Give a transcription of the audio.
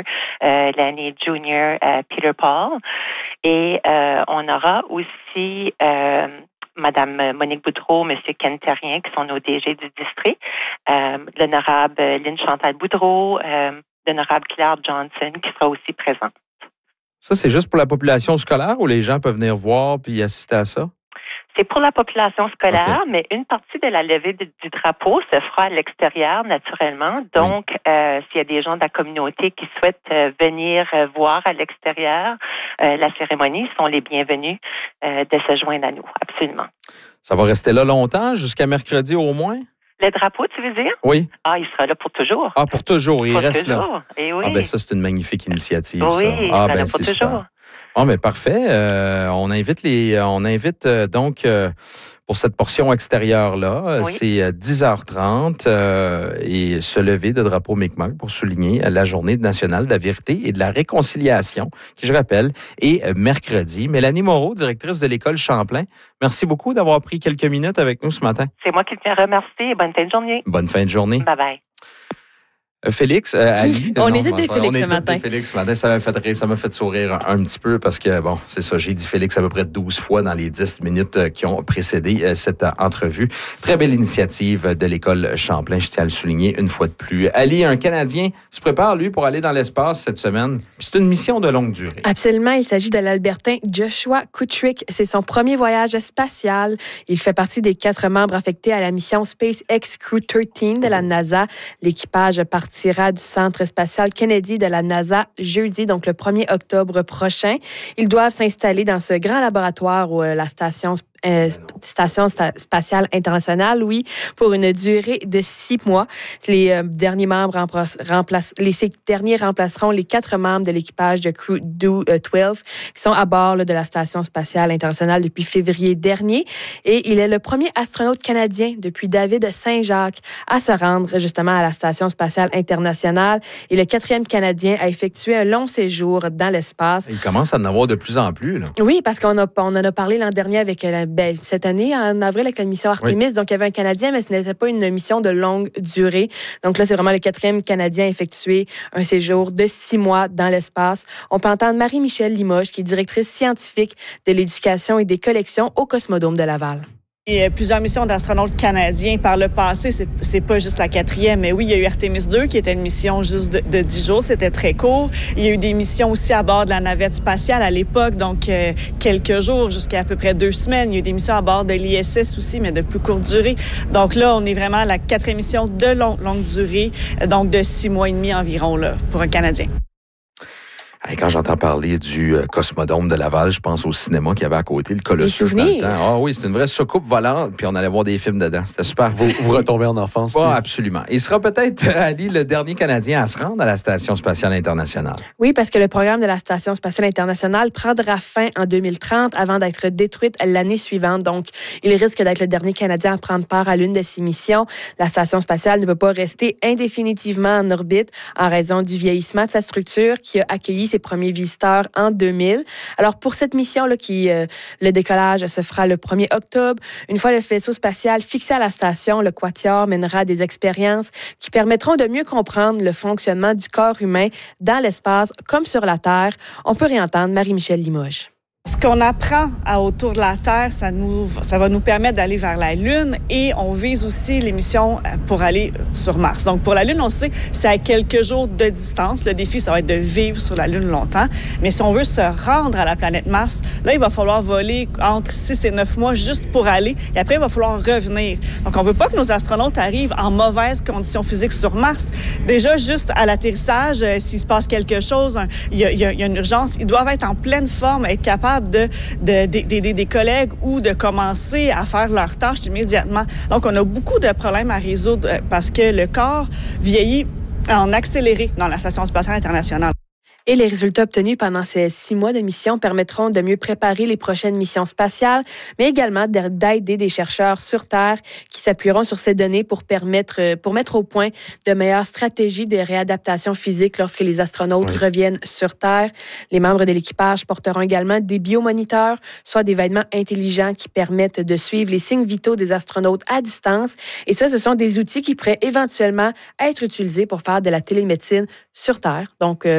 l'année junior Peter Paul. Et on aura aussi Madame Monique Boudreau, Monsieur Ken Terrien, qui sont nos DG du district, l'honorable Lynn Chantal Boudreau, l'honorable Claire Johnson, qui sera aussi présente. Ça, c'est juste pour la population scolaire ou les gens peuvent venir voir puis assister à ça? C'est pour la population scolaire, mais une partie de la levée du drapeau se fera à l'extérieur, naturellement. Donc, s'il y a des gens de la communauté qui souhaitent venir voir à l'extérieur la cérémonie, ils sont les bienvenus de se joindre à nous, absolument. Ça va rester là longtemps, jusqu'à mercredi au moins? Le drapeau, tu veux dire? Oui. Ah, il sera là pour toujours. Ah, pour toujours, il reste toujours. là. Et oui. Ah, ben ça, c'est une magnifique initiative, oui, ça. Ah, ben c'est pour toujours. super. Ah, mais parfait. On invite donc pour cette portion extérieure-là, c'est 10h30 et se lever de drapeau Mi'kmaq pour souligner la journée nationale de la vérité et de la réconciliation, qui, je rappelle, est mercredi. Mélanie Moreau, directrice de l'École Champlain, merci beaucoup d'avoir pris quelques minutes avec nous ce matin. C'est moi qui te remercie. Bonne fin de journée. Bonne fin de journée. Bye-bye. Félix, Ali. On était des Félix ce matin. Félix ce matin. Ça m'a fait sourire un petit peu parce que, bon, c'est ça, j'ai dit Félix à peu près 12 fois dans les 10 minutes qui ont précédé cette entrevue. Très belle initiative de l'École Champlain, je tiens à le souligner une fois de plus. Ali, un Canadien, se prépare, lui, pour aller dans l'espace cette semaine. Puis c'est une mission de longue durée. Absolument. Il s'agit de l'Albertain Joshua Kutrick. C'est son premier voyage spatial. Il fait partie des 4 membres affectés à la mission SpaceX Crew 13 de la NASA. L'équipage partira du Centre spatial Kennedy de la NASA jeudi, donc le 1er octobre prochain. Ils doivent s'installer dans ce grand laboratoire où la Station spatiale internationale, oui, pour une durée de 6 mois. Les derniers membres remplaceront les 4 membres de l'équipage de Crew 12 qui sont à bord de la Station spatiale internationale depuis février dernier. Et il est le premier astronaute canadien depuis David Saint-Jacques à se rendre justement à la Station spatiale internationale et le 4e Canadien à effectuer un long séjour dans l'espace. Il commence à en avoir de plus en plus, là. Oui, parce qu'on en a parlé l'an dernier avec cette année, en avril, avec la mission Artemis. Oui. Donc, il y avait un Canadien, mais ce n'était pas une mission de longue durée. Donc là, c'est vraiment le 4e Canadien à effectuer un séjour de 6 mois dans l'espace. On peut entendre Marie-Michelle Limoges, qui est directrice scientifique de l'éducation et des collections au Cosmodome de Laval. Il y a plusieurs missions d'astronautes canadiens par le passé. C'est pas juste la 4e, mais oui, il y a eu Artemis 2 qui était une mission juste de 10 jours. C'était très court. Il y a eu des missions aussi à bord de la navette spatiale à l'époque, donc quelques jours jusqu'à à peu près 2 semaines. Il y a eu des missions à bord de l'ISS aussi, mais de plus courte durée. Donc là, on est vraiment à la 4e mission de longue durée, donc de 6 mois et demi environ là, pour un Canadien. Quand j'entends parler du Cosmodome de Laval, je pense au cinéma qu'il y avait à côté, le Colossus dans le temps. Ah oui, c'est une vraie soucoupe volante, puis on allait voir des films dedans. C'était super. Vous retombez en enfance. Oui, absolument. Il sera peut-être, Ali, le dernier Canadien à se rendre à la Station spatiale internationale. Oui, parce que le programme de la Station spatiale internationale prendra fin en 2030 avant d'être détruite l'année suivante. Donc, il risque d'être le dernier Canadien à prendre part à l'une de ces missions. La Station spatiale ne peut pas rester indéfinitivement en orbite en raison du vieillissement de sa structure qui a accueilli ses premiers visiteurs en 2000. Alors, pour cette mission-là, le décollage se fera le 1er octobre. Une fois le vaisseau spatial fixé à la station, le Quatuor mènera des expériences qui permettront de mieux comprendre le fonctionnement du corps humain dans l'espace comme sur la Terre. On peut réentendre Marie-Michelle Limoges. Ce qu'on apprend autour de la Terre, ça va nous permettre d'aller vers la Lune et on vise aussi les missions pour aller sur Mars. Donc, pour la Lune, on sait que c'est à quelques jours de distance. Le défi, ça va être de vivre sur la Lune longtemps. Mais si on veut se rendre à la planète Mars, là, il va falloir voler entre 6 et 9 mois juste pour aller. Et après, il va falloir revenir. Donc, on veut pas que nos astronautes arrivent en mauvaises conditions physiques sur Mars. Déjà, juste à l'atterrissage, s'il se passe quelque chose, il y a une urgence, ils doivent être en pleine forme, être capables d'aider des collègues ou de commencer à faire leurs tâches immédiatement. Donc, on a beaucoup de problèmes à résoudre parce que le corps vieillit en accéléré dans la Station spatiale internationale. Et les résultats obtenus pendant ces 6 mois de mission permettront de mieux préparer les prochaines missions spatiales, mais également d'aider des chercheurs sur Terre qui s'appuieront sur ces données pour mettre au point de meilleures stratégies de réadaptation physique lorsque les astronautes reviennent sur Terre. Les membres de l'équipage porteront également des biomoniteurs, soit des vêtements intelligents qui permettent de suivre les signes vitaux des astronautes à distance. Et ça, ce sont des outils qui pourraient éventuellement être utilisés pour faire de la télémédecine sur Terre. Donc,